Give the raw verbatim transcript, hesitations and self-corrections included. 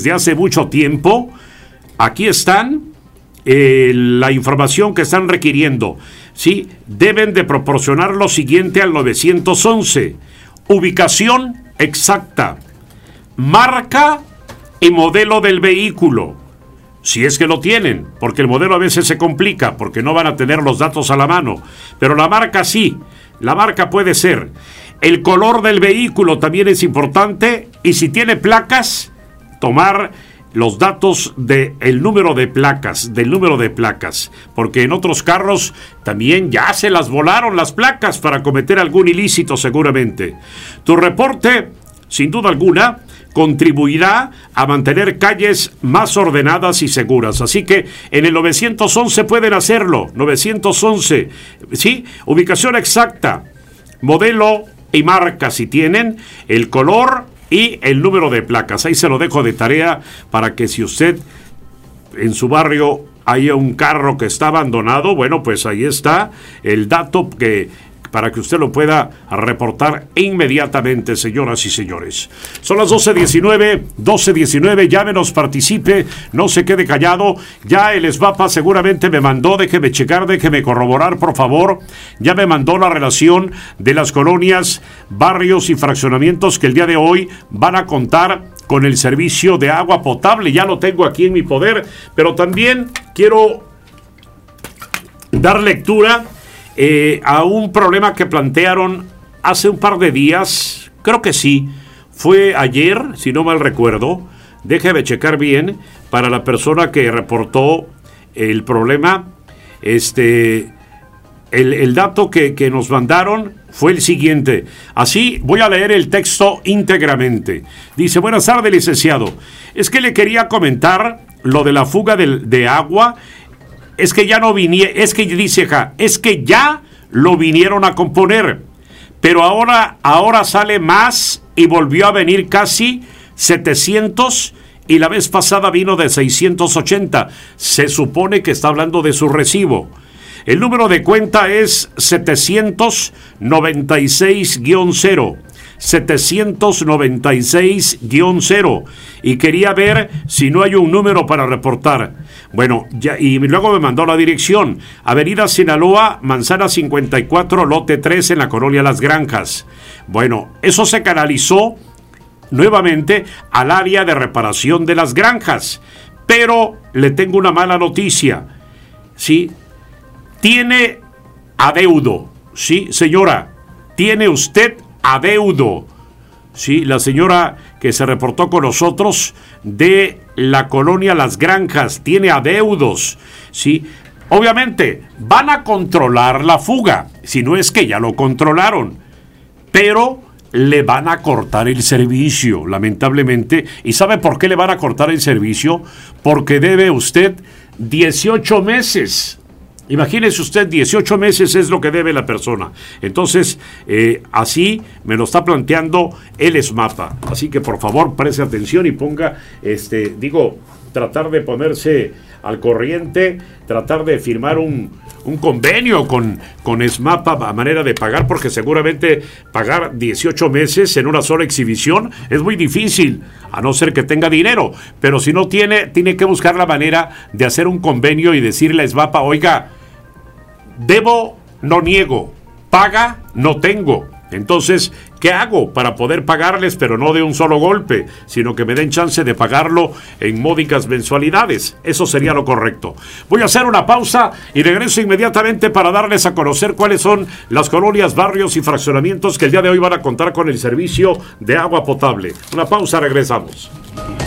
desde hace mucho tiempo. Aquí están eh, la información que están requiriendo. ¿Sí? Deben de proporcionar lo siguiente al nueve once. Ubicación exacta, marca y modelo del vehículo, si es que lo tienen, porque el modelo a veces se complica, porque no van a tener los datos a la mano, pero la marca sí, la marca puede ser. El color del vehículo también es importante, y si tiene placas, tomar los datos del número de placas, del número de placas, porque en otros carros también ya se las volaron las placas para cometer algún ilícito seguramente. Tu reporte, sin duda alguna, contribuirá a mantener calles más ordenadas y seguras. Así que en el nueve once pueden hacerlo. nueve once, ¿sí? Ubicación exacta, modelo y marca si tienen, el color y el número de placas. Ahí se lo dejo de tarea para que si usted en su barrio hay un carro que está abandonado, bueno, pues ahí está el dato que para que usted lo pueda reportar inmediatamente, señoras y señores. Son las doce diecinueve, doce diecinueve, llámenos, participe, no se quede callado. Ya el SBAPA seguramente me mandó, déjeme checar, déjeme corroborar, por favor. Ya me mandó la relación de las colonias, barrios y fraccionamientos que el día de hoy van a contar con el servicio de agua potable. Ya lo tengo aquí en mi poder, pero también quiero dar lectura Eh, a un problema que plantearon hace un par de días, creo que sí, fue ayer, si no mal recuerdo, déjeme checar bien, para la persona que reportó el problema, este, el, el dato que, que nos mandaron fue el siguiente, así voy a leer el texto íntegramente. Dice: buenas tardes, licenciado, es que le quería comentar lo de la fuga de, de agua. Es que ya no vinieron, es que dice ja, es que ya lo vinieron a componer, pero ahora, ahora sale más y volvió a venir casi setecientos, y la vez pasada vino de seiscientos ochenta. Se supone que está hablando de su recibo. El número de cuenta es setecientos noventa y seis guión cero. setecientos noventa y seis guión cero, y quería ver si no hay un número para reportar. Bueno, ya, y luego me mandó la dirección: Avenida Sinaloa, Manzana cincuenta y cuatro, lote tres, en la colonia Las Granjas. Bueno, eso se canalizó nuevamente al área de reparación de Las Granjas, pero le tengo una mala noticia, ¿sí? Tiene adeudo, ¿sí, señora? Tiene usted adeudo, sí, la señora que se reportó con nosotros de la colonia Las Granjas tiene adeudos, sí. Obviamente van a controlar la fuga, si no es que ya lo controlaron, pero le van a cortar el servicio, lamentablemente. ¿Y sabe por qué le van a cortar el servicio? Porque debe usted dieciocho meses. Imagínese usted, dieciocho meses es lo que debe la persona. Entonces, eh, así me lo está planteando el SMAPA. Así que, por favor, preste atención y ponga, este, digo, tratar de ponerse al corriente, tratar de firmar un, un convenio con, con SMAPA a manera de pagar, porque seguramente pagar dieciocho meses en una sola exhibición es muy difícil, a no ser que tenga dinero. Pero si no tiene, tiene que buscar la manera de hacer un convenio y decirle a SMAPA: oiga, debo, no niego, paga, no tengo. Entonces, ¿qué hago para poder pagarles, pero no de un solo golpe, sino que me den chance de pagarlo en módicas mensualidades? Eso sería lo correcto. Voy a hacer una pausa y regreso inmediatamente para darles a conocer cuáles son las colonias, barrios y fraccionamientos que el día de hoy van a contar con el servicio de agua potable. Una pausa, regresamos.